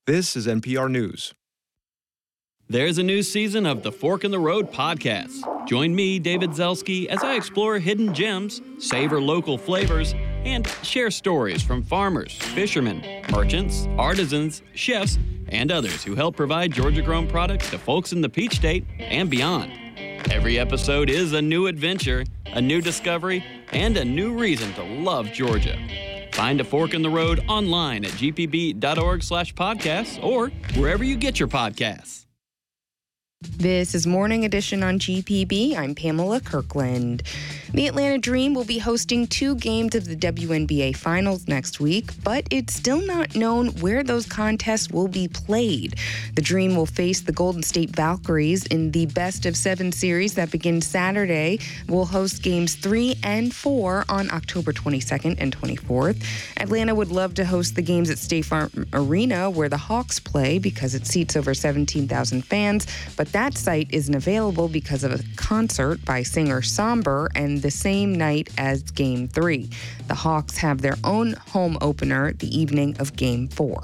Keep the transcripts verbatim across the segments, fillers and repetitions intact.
This is N P R News. There's a new season of the Fork in the Road podcast. Join me, David Zelski, as I explore hidden gems, savor local flavors, and share stories from farmers, fishermen, merchants, artisans, chefs, and others who help provide Georgia-grown products to folks in the Peach State and beyond. Every episode is a new adventure, a new discovery, and a new reason to love Georgia. Find a Fork in the Road online at g p b dot org slash podcasts or wherever you get your podcasts. This is Morning Edition on G P B. I'm Pamela Kirkland. The Atlanta Dream will be hosting two games of the W N B A Finals next week, but it's still not known where those contests will be played. The Dream will face the Golden State Valkyries in the best of seven series that begins Saturday. We'll host games three and four on October twenty-second and twenty-fourth. Atlanta would love to host the games at State Farm Arena where the Hawks play because it seats over seventeen thousand fans, but that site isn't available because of a concert by singer Somber and the same night as Game three. The Hawks have their own home opener the evening of Game four.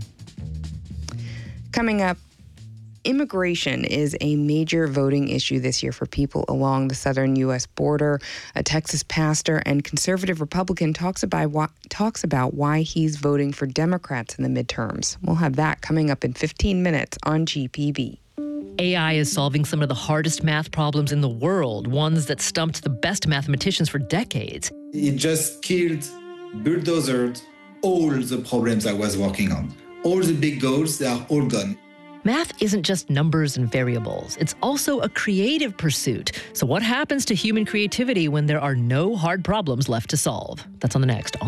Coming up, immigration is a major voting issue this year for people along the southern U S border. A Texas pastor and conservative Republican talks about why, talks about why he's voting for Democrats in the midterms. We'll have that coming up in fifteen minutes on G P B. A I is solving some of the hardest math problems in the world, ones that stumped the best mathematicians for decades. It just killed, bulldozered all the problems I was working on. All the big goals, they are all gone. Math isn't just numbers and variables. It's also a creative pursuit. So what happens to human creativity when there are no hard problems left to solve? That's on the next.